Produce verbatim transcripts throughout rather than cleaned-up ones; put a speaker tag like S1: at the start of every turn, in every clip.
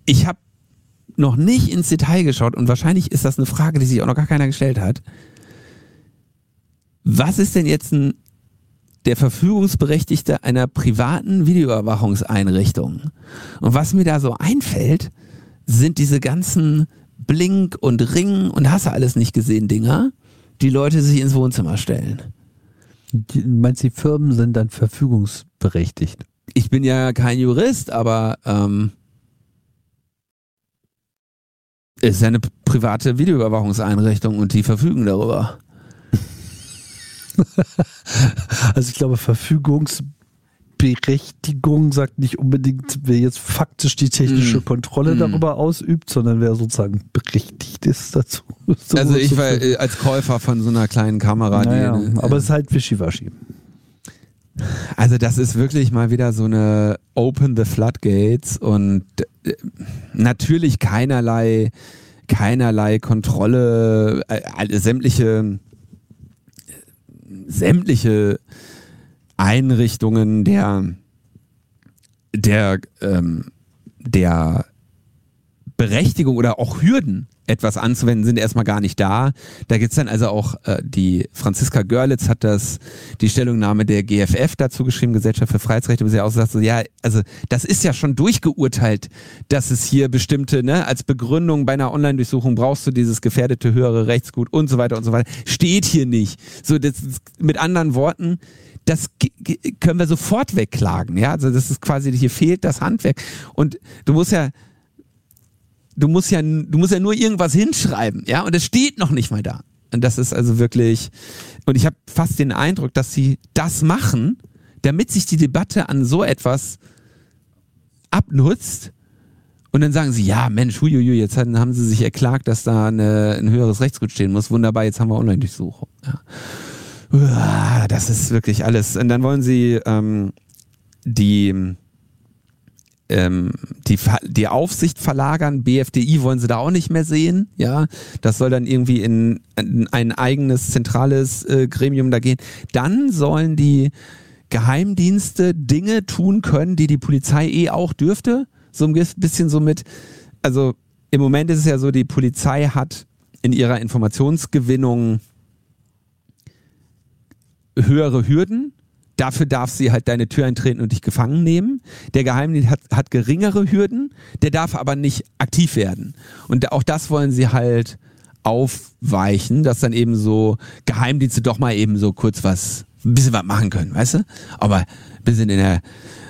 S1: ich habe noch nicht ins Detail geschaut und wahrscheinlich ist das eine Frage, die sich auch noch gar keiner gestellt hat. Was ist denn jetzt ein, der Verfügungsberechtigte einer privaten Videoüberwachungseinrichtung? Und was mir da so einfällt, sind diese ganzen Blink und Ring und hast du alles nicht gesehen Dinger, die Leute sich ins Wohnzimmer stellen.
S2: Die, meinst du, die Firmen sind dann verfügungsberechtigt?
S1: Ich bin ja kein Jurist, aber ähm, es ist ja eine private Videoüberwachungseinrichtung und die verfügen darüber.
S2: Also ich glaube, Verfügungsberechtigung sagt nicht unbedingt, wer jetzt faktisch die technische
S1: mm.
S2: Kontrolle
S1: mm.
S2: darüber ausübt, sondern wer sozusagen berechtigt ist dazu. So
S1: also ich war äh, als Käufer von so einer kleinen Kamera.
S2: Naja,
S1: die,
S2: aber äh, es ist halt wischiwaschi.
S1: Also das ist wirklich mal wieder so eine Open the Floodgates und äh, natürlich keinerlei keinerlei Kontrolle, äh, sämtliche sämtliche Einrichtungen der der ähm, der Berechtigung oder auch Hürden, etwas anzuwenden, sind erstmal gar nicht da. Da gibt es dann also auch äh, die Franziska Görlitz hat das, die Stellungnahme der G F F dazu geschrieben, Gesellschaft für Freiheitsrechte, wo sie auch sagt, so, ja, also das ist ja schon durchgeurteilt, dass es hier bestimmte, ne, als Begründung bei einer Online-Durchsuchung brauchst du dieses gefährdete höhere Rechtsgut und so weiter und so weiter. Steht hier nicht. So, das ist, mit anderen Worten, das können wir sofort wegklagen, ja, also das ist quasi, hier fehlt das Handwerk. Und du musst ja Du musst ja, du musst ja nur irgendwas hinschreiben, ja, und es steht noch nicht mal da. Und das ist also wirklich, und ich habe fast den Eindruck, dass sie das machen, damit sich die Debatte an so etwas abnutzt und dann sagen sie, ja Mensch, huiuiui, jetzt haben sie sich erklagt, dass da eine, ein höheres Rechtsgut stehen muss, wunderbar, jetzt haben wir Online-Durchsuchung. Ja. Das ist wirklich alles. Und dann wollen sie ähm, die Ähm, die, die Aufsicht verlagern, B F D I wollen sie da auch nicht mehr sehen, ja, das soll dann irgendwie in, in ein eigenes zentrales äh, Gremium da gehen. Dann sollen die Geheimdienste Dinge tun können, die die Polizei eh auch dürfte, so ein bisschen so mit, also im Moment ist es ja so, die Polizei hat in ihrer Informationsgewinnung höhere Hürden. Dafür darf sie halt deine Tür eintreten und dich gefangen nehmen. Der Geheimdienst hat, hat geringere Hürden, der darf aber nicht aktiv werden. Und auch das wollen sie halt aufweichen, dass dann eben so Geheimdienste doch mal eben so kurz was, ein bisschen was machen können, weißt du? Aber ein bisschen in der...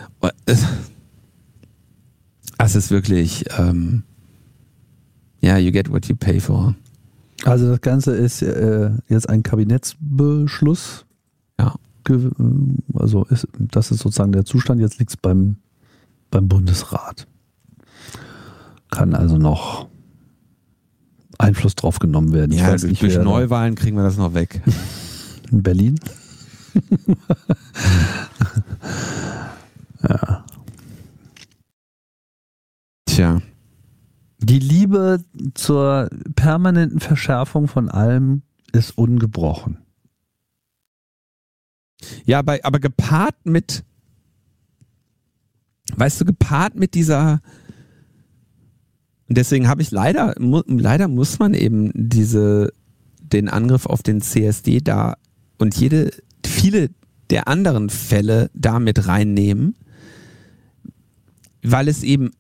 S1: Es ist wirklich... Ähm, ja, you get what you pay for.
S2: Also das Ganze ist äh, jetzt ein Kabinettsbeschluss.
S1: Ja.
S2: Also ist, das ist sozusagen der Zustand, jetzt liegt es beim, beim Bundesrat. Kann also noch Einfluss drauf genommen werden.
S1: Ja, durch wer, Neuwahlen kriegen wir das noch weg.
S2: In Berlin? Ja.
S1: Tja.
S2: Die Liebe zur permanenten Verschärfung von allem ist ungebrochen.
S1: Ja, bei, aber gepaart mit, weißt du, gepaart mit dieser, und deswegen habe ich leider, mu, leider muss man eben diese, den Angriff auf den C S D da und jede, viele der anderen Fälle da mit reinnehmen, weil es eben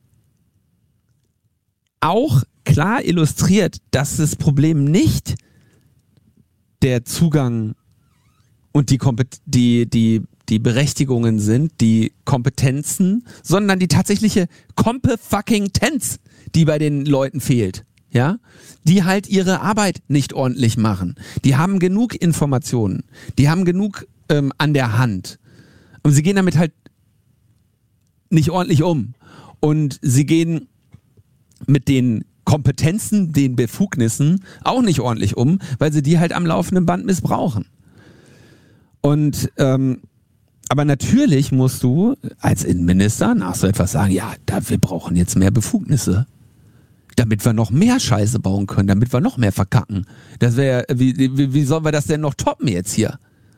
S1: auch klar illustriert, dass das Problem nicht der Zugang und die, Kompet- die, die, die Berechtigungen sind, die Kompetenzen, sondern die tatsächliche Kompe-fucking-Tenz, die bei den Leuten fehlt. Ja? Die halt ihre Arbeit nicht ordentlich machen. Die haben genug Informationen. Die haben genug ähm, an der Hand. Und sie gehen damit halt nicht ordentlich um. Und sie gehen mit den Kompetenzen, den Befugnissen auch nicht ordentlich um, weil sie die halt am laufenden Band missbrauchen. Und ähm, aber natürlich musst du als Innenminister nach so etwas sagen, ja, da, wir brauchen jetzt mehr Befugnisse, damit wir noch mehr Scheiße bauen können, damit wir noch mehr verkacken. Das wäre, wie, wie, wie sollen wir das denn noch toppen jetzt hier?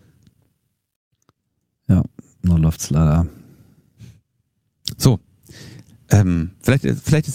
S2: Ja, nur läuft's leider.
S1: So, ähm, vielleicht, vielleicht ist